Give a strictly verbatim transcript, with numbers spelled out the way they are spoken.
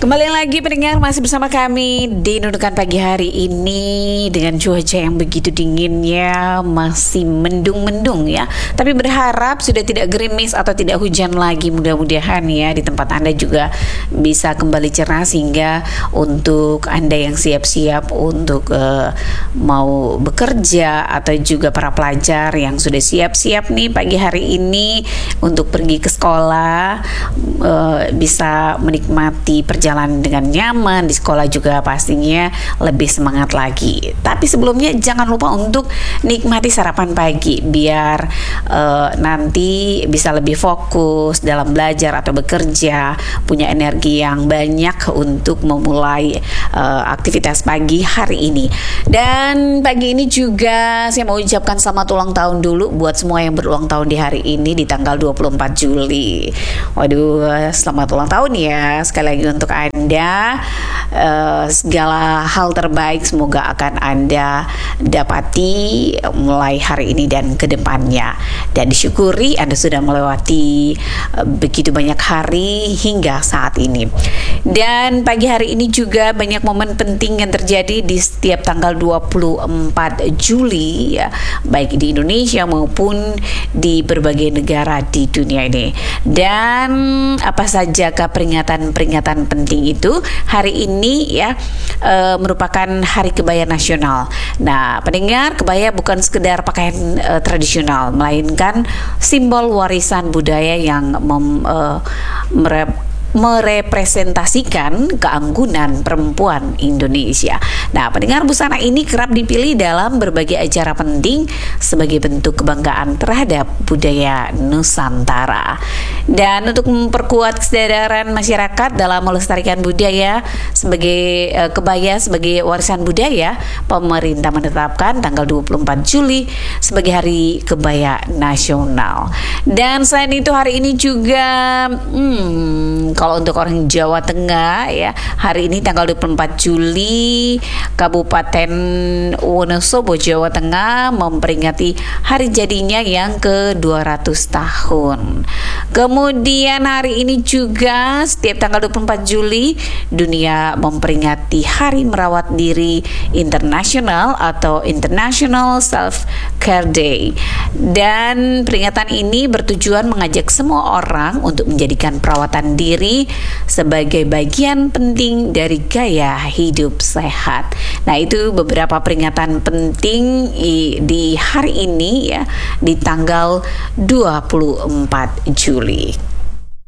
Kembali lagi pendengar, masih bersama kami di Nunukan Pagi hari ini dengan cuaca yang begitu dinginnya, masih mendung-mendung ya. Tapi berharap sudah tidak gerimis atau tidak hujan lagi, mudah-mudahan ya di tempat Anda juga bisa kembali cerah, sehingga untuk Anda yang siap-siap untuk uh, mau bekerja atau juga para pelajar yang sudah siap-siap nih pagi hari ini untuk pergi ke sekolah, uh, bisa menikmati perjalanan dengan nyaman di sekolah, juga pastinya lebih semangat lagi. Tapi sebelumnya jangan lupa untuk nikmati sarapan pagi biar uh, nanti bisa lebih fokus dalam belajar atau bekerja, punya energi yang banyak untuk memulai uh, aktivitas pagi hari ini. Dan pagi ini juga saya mau ucapkan selamat ulang tahun dulu buat semua yang berulang tahun di hari ini di tanggal dua puluh empat Juli. Waduh, selamat ulang tahun ya sekali lagi untuk Anda. Uh, segala hal terbaik semoga akan Anda dapati mulai hari ini dan kedepannya, dan disyukuri Anda sudah melewati uh, begitu banyak hari hingga saat ini. Dan pagi hari ini juga banyak momen penting yang terjadi di setiap tanggal dua puluh empat Juli ya, baik di Indonesia maupun di berbagai negara di dunia ini. Dan apa sajakah peringatan-peringatan penting itu? Hari ini ya e, merupakan Hari Kebaya Nasional. Nah, pendengar, kebaya bukan sekedar pakaian e, tradisional, melainkan simbol warisan budaya yang mem, e, merep merepresentasikan keanggunan perempuan Indonesia. Nah, pendengar, busana ini kerap dipilih dalam berbagai acara penting sebagai bentuk kebanggaan terhadap budaya Nusantara. Dan untuk memperkuat kesadaran masyarakat dalam melestarikan budaya sebagai eh, kebaya sebagai warisan budaya, pemerintah menetapkan tanggal dua puluh empat Juli sebagai Hari Kebaya Nasional. Dan selain itu hari ini juga hmm, kalau untuk orang Jawa Tengah ya, hari ini tanggal dua puluh empat Juli Kabupaten Wonosobo, Jawa Tengah memperingati hari jadinya yang ke dua ratus tahun. Kemudian hari ini juga setiap tanggal dua puluh empat Juli dunia memperingati Hari Merawat Diri Internasional atau International Self Care Day. Dan peringatan ini bertujuan mengajak semua orang untuk menjadikan perawatan diri sebagai bagian penting dari gaya hidup sehat. Nah, itu beberapa peringatan penting di hari ini ya, di tanggal dua puluh empat Juli.